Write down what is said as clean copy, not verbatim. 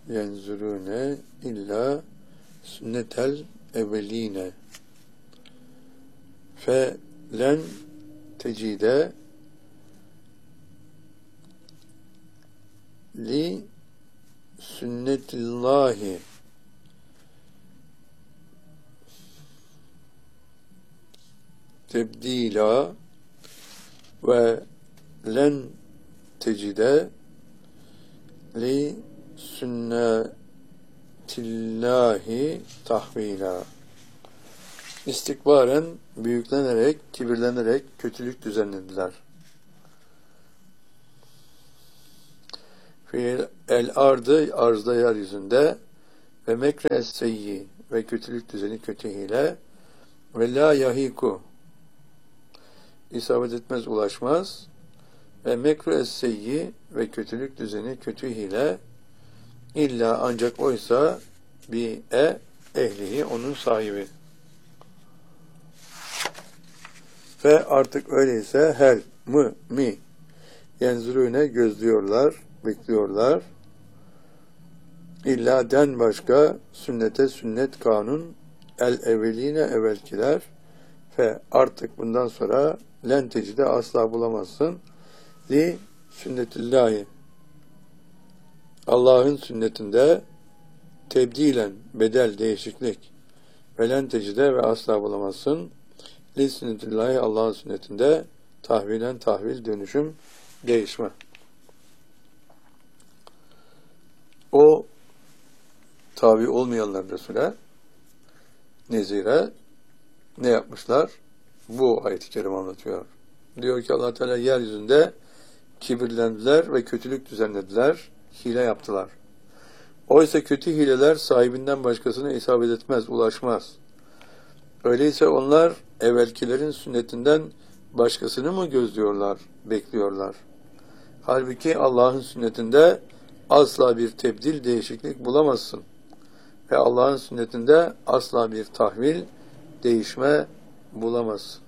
yenzurune illa sünnetel evveline fe len tecide li sünnetillahi tebdila ve len tecide li sünnetillahi tahvila. İstikbaren büyüklenerek, kibirlenerek kötülük düzenlediler. Fiil el ardı, arzda yeryüzünde ve mekre seyyi ve kötülük düzeni, kötü hile ve la yahiku isabet etmez, ulaşmaz ve mekre seyyi ve kötülük düzeni, kötü hile illa ancak oysa bi ehlihi, onun sahibi. Ve artık öyleyse hel mi yenzurune gözlüyorlar, bekliyorlar. İlla den başka sünnete, sünnet, kanun el evveline, evvelkiler ve artık bundan sonra len tecide asla bulamazsın li sünnetillahi, Allah'ın sünnetinde tebdilen, bedel, değişiklik ve len tecide ve asla bulamazsın li sünnetillahi, Allah'ın sünnetinde tahvilen, tahvil, dönüşüm, değişme. O tabi olmayanlar Resul'e, nezire ne yapmışlar? Bu ayet-i kerime anlatıyor. Diyor ki Allah Teala yeryüzünde kibirlendiler ve kötülük düzenlediler, hile yaptılar. Oysa kötü hileler sahibinden başkasına isabet etmez, ulaşmaz. Öyleyse onlar evvelkilerin sünnetinden başkasını mı gözlüyorlar, bekliyorlar? Halbuki Allah'ın sünnetinde asla bir tebdil, değişiklik bulamazsın. Ve Allah'ın sünnetinde asla bir tahvil, değişme bulamazsın.